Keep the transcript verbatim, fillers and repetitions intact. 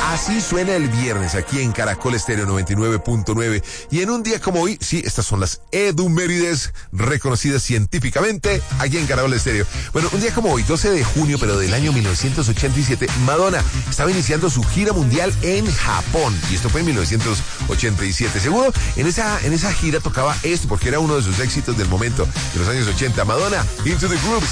Así suena el viernes aquí en Caracol Estéreo noventa y nueve punto nueve. Y en un día como hoy, sí, estas son las edumérides reconocidas científicamente aquí en Caracol Estéreo. Bueno, un día como hoy, doce de junio, pero del año mil novecientos ochenta y siete, Madonna estaba iniciando su gira mundial en Japón. Y esto fue en mil novecientos ochenta y siete. Seguro, en esa, en esa gira tocaba esto, porque era uno de sus éxitos del momento, de los años ochenta. Madonna, Into the Groove.